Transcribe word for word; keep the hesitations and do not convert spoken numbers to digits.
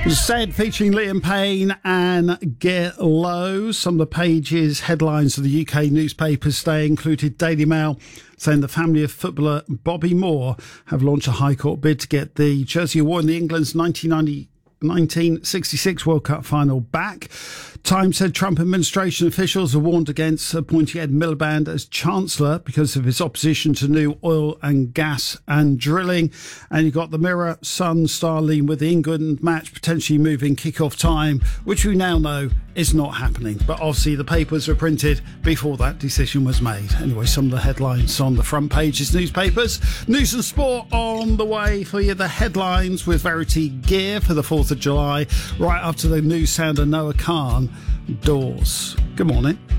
Said featuring Liam Payne and Get Low. Some of the pages, headlines of the U K newspapers today included Daily Mail saying the family of footballer Bobby Moore have launched a High Court bid to get the jersey award in the England's nineteen sixty-six World Cup final back. Times said Trump administration officials have warned against appointing Ed Miliband as Chancellor because of his opposition to new oil and gas and drilling. And you've got the Mirror, Sun, Starline with the England match potentially moving kick-off time, which we now know is not happening. But obviously the papers were printed before that decision was made. Anyway, some of the headlines on the front pages, newspapers. News and sport on the way for you. The headlines with Verity Gear for the fourth of July, right up to the new sound of Noah Khan, Doors. Good morning.